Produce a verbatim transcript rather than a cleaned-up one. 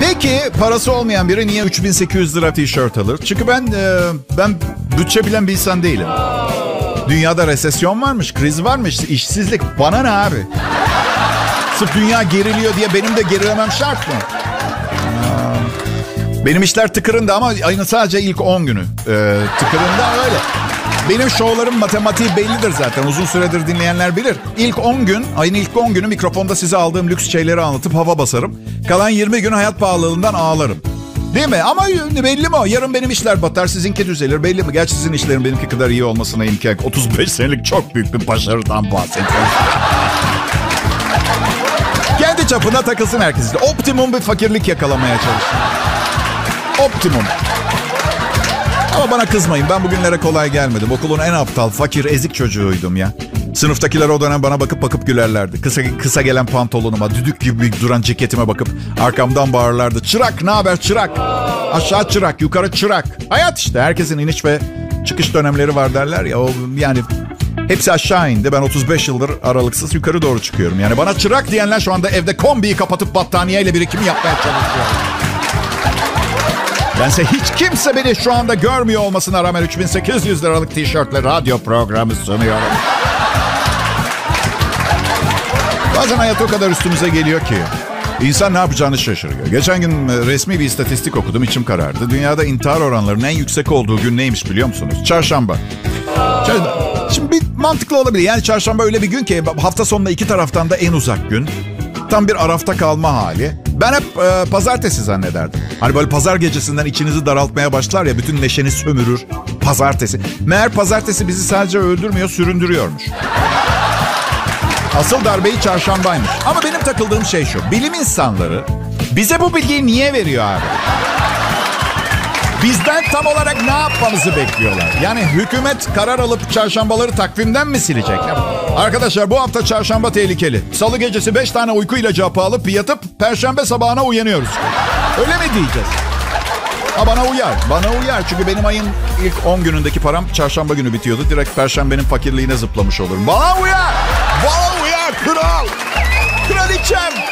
Peki parası olmayan biri niye üç bin sekiz yüz lira tişört alır? Çünkü ben e, ben bütçe bilen bir insan değilim. Dünyada resesyon varmış, kriz varmış, işsizlik. Bana ne abi? Sırf dünya geriliyor diye benim de gerilemem şart mı? Benim işler tıkırında ama ayın sadece ilk on günü. Ee, tıkırında öyle. Benim şovlarım matematiği bellidir zaten. Uzun süredir dinleyenler bilir. İlk on gün, ayın ilk on günü mikrofonda size aldığım lüks şeyleri anlatıp hava basarım. Kalan yirmi gün hayat pahalılığından ağlarım. Değil mi? Ama belli mi o? Yarın benim işler batar, sizinki düzelir. Belli mi? Gerçi sizin işlerin benimki kadar iyi olmasına imkan. otuz beş senelik çok büyük bir başarıdan bahsediyorum. Kendi çapına takılsın herkes. Optimum bir fakirlik yakalamaya çalışın. Optimum. Ama bana kızmayın. Ben bugünlere kolay gelmedim. Okulun en aptal, fakir, ezik çocuğuydum ya. Sınıftakiler o dönem bana bakıp bakıp gülerlerdi. Kısa, kısa gelen pantolonuma, düdük gibi duran ceketime bakıp arkamdan bağırırlardı. Çırak, ne haber çırak? Aşağı çırak, yukarı çırak. Hayat işte. Herkesin iniş ve çıkış dönemleri var derler ya. O yani hepsi aşağı indi. Ben otuz beş yıldır aralıksız yukarı doğru çıkıyorum. Yani bana çırak diyenler şu anda evde kombiyi kapatıp battaniyeyle birikim yapmaya çalışıyor. Bense hiç kimse beni şu anda görmüyor olmasına rağmen üç bin sekiz yüz liralık tişörtle radyo programı sunuyorum. Bazen hayat o kadar üstümüze geliyor ki insan ne yapacağını şaşırıyor. Geçen gün resmi bir istatistik okudum, içim karardı. Dünyada intihar oranlarının en yüksek olduğu gün neymiş biliyor musunuz? Çarşamba. Şimdi bir mantıklı olabilir. Yani çarşamba öyle bir gün ki hafta sonunda iki taraftan da en uzak gün. Tam bir arafta kalma hali. Ben hep e, pazartesi zannederdim. Hani böyle pazar gecesinden içinizi daraltmaya başlar ya, bütün neşeni sömürür. Pazartesi. Meğer pazartesi bizi sadece öldürmüyor, süründürüyormuş. Asıl darbeyi çarşambaymış. Ama benim takıldığım şey şu. Bilim insanları bize bu bilgiyi niye veriyor abi? Bizden tam olarak ne yapmamızı bekliyorlar? Yani hükümet karar alıp çarşambaları takvimden mi silecek? Arkadaşlar bu hafta çarşamba tehlikeli. Salı gecesi beş tane uyku ilacı hapı alıp yatıp perşembe sabahına uyanıyoruz. Öyle mi diyeceğiz? Ha, bana uyar. Bana uyar. Çünkü benim ayın ilk on günündeki param çarşamba günü bitiyordu. Direkt perşembenin fakirliğine zıplamış olurum. Bana uyar. Bana uyar kral. Kraliçem.